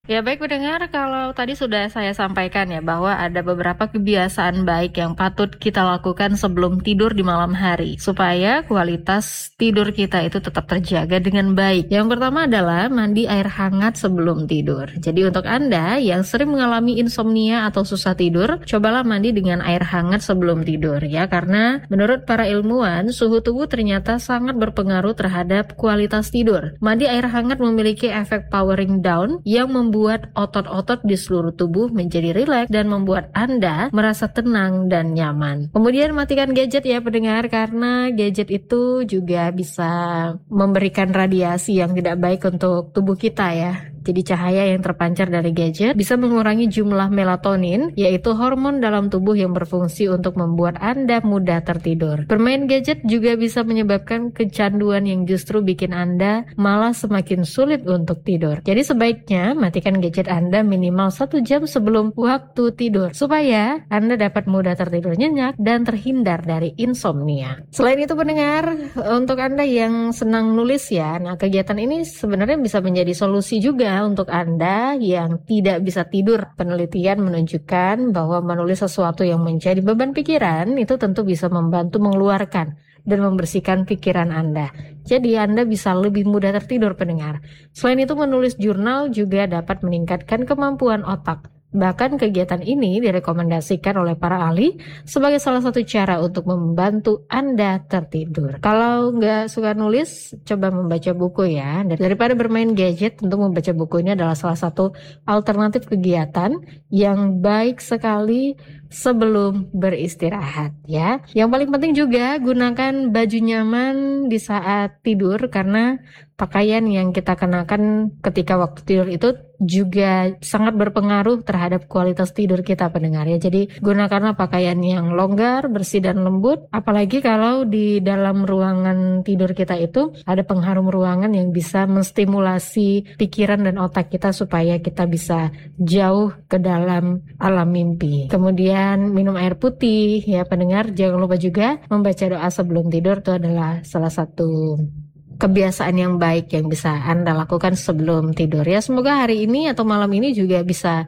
Ya baik pendengar, kalau tadi sudah saya sampaikan ya bahwa ada beberapa kebiasaan baik yang patut kita lakukan sebelum tidur di malam hari supaya kualitas tidur kita itu tetap terjaga dengan baik. Yang pertama adalah mandi air hangat sebelum tidur. Jadi untuk Anda yang sering mengalami insomnia atau susah tidur, cobalah mandi dengan air hangat sebelum tidur ya, karena menurut para ilmuwan suhu tubuh ternyata sangat berpengaruh terhadap kualitas tidur. Mandi air hangat memiliki efek powering down yang membuat otot-otot di seluruh tubuh menjadi rileks dan membuat Anda merasa tenang dan nyaman. Kemudian matikan gadget ya pendengar, karena gadget itu juga bisa memberikan radiasi yang tidak baik untuk tubuh kita ya. Jadi cahaya yang terpancar dari gadget bisa mengurangi jumlah melatonin, yaitu hormon dalam tubuh yang berfungsi untuk membuat Anda mudah tertidur. Bermain gadget juga bisa menyebabkan kecanduan yang justru bikin Anda malah semakin sulit untuk tidur. Jadi sebaiknya matikan gadget Anda minimal 1 jam sebelum waktu tidur, supaya Anda dapat mudah tertidur nyenyak dan terhindar dari insomnia. Selain itu pendengar, untuk Anda yang senang nulis ya, nah kegiatan ini sebenarnya bisa menjadi solusi juga untuk Anda yang tidak bisa tidur. Penelitian menunjukkan bahwa menulis sesuatu yang menjadi beban pikiran itu tentu bisa membantu mengeluarkan dan membersihkan pikiran Anda. Jadi Anda bisa lebih mudah tertidur pendengar. Selain itu menulis jurnal juga dapat meningkatkan kemampuan otak. Bahkan kegiatan ini direkomendasikan oleh para ahli sebagai salah satu cara untuk membantu Anda tertidur. Kalau nggak suka nulis, coba membaca buku ya. Daripada bermain gadget, tentu membaca buku ini adalah salah satu alternatif kegiatan yang baik sekali sebelum beristirahat ya. Yang paling penting juga gunakan baju nyaman di saat tidur, karena pakaian yang kita kenakan ketika waktu tidur itu juga sangat berpengaruh terhadap kualitas tidur kita pendengar ya. Jadi gunakanlah pakaian yang longgar, bersih dan lembut, apalagi kalau di dalam ruangan tidur kita itu ada pengharum ruangan yang bisa menstimulasi pikiran dan otak kita supaya kita bisa jauh ke dalam alam mimpi. Kemudian minum air putih ya pendengar, jangan lupa juga membaca doa sebelum tidur, itu adalah salah satu kebiasaan yang baik yang bisa Anda lakukan sebelum tidur ya. Semoga hari ini atau malam ini juga bisa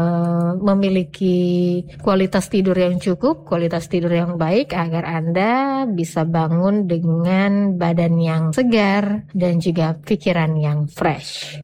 memiliki kualitas tidur yang cukup, kualitas tidur yang baik, agar Anda bisa bangun dengan badan yang segar dan juga pikiran yang fresh.